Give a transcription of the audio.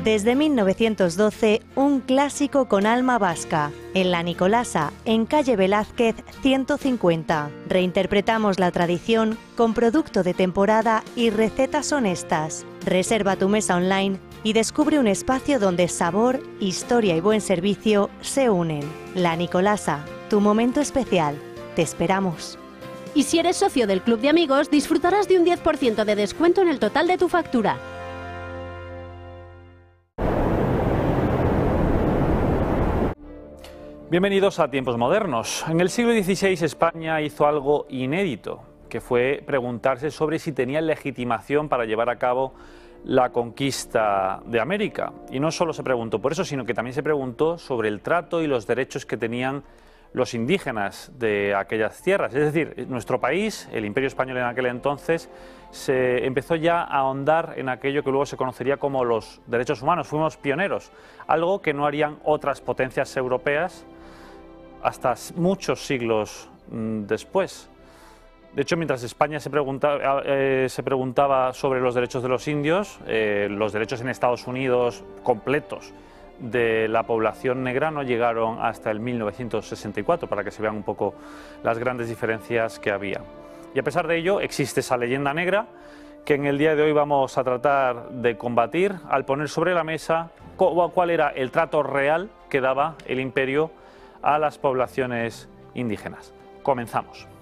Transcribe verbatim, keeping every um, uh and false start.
Desde mil novecientos doce, un clásico con alma vasca. En La Nicolasa, en calle Velázquez ciento cincuenta. Reinterpretamos la tradición con producto de temporada y recetas honestas. Reserva tu mesa online y descubre un espacio donde sabor, historia y buen servicio se unen. La Nicolasa, tu momento especial. Te esperamos. Y si eres socio del Club de Amigos, disfrutarás de un diez por ciento de descuento en el total de tu factura. Bienvenidos a Tiempos Modernos. En el siglo dieciséis España hizo algo inédito, que fue preguntarse sobre si tenía legitimación para llevar a cabo la conquista de América. Y no solo se preguntó por eso, sino que también se preguntó sobre el trato y los derechos que tenían los indígenas de aquellas tierras. Es decir, nuestro país, el Imperio Español en aquel entonces, se empezó ya a ahondar en aquello que luego se conocería como los derechos humanos. Fuimos pioneros, algo que no harían otras potencias europeas hasta muchos siglos mmm, después. De hecho, mientras España se preguntaba, eh, se preguntaba sobre los derechos de los indios, eh, los derechos en Estados Unidos completos de la población negra no llegaron hasta el mil novecientos sesenta y cuatro, para que se vean un poco las grandes diferencias que había. Y a pesar de ello, existe esa leyenda negra que en el día de hoy vamos a tratar de combatir al poner sobre la mesa cuál era el trato real que daba el imperio a las poblaciones indígenas. Comenzamos.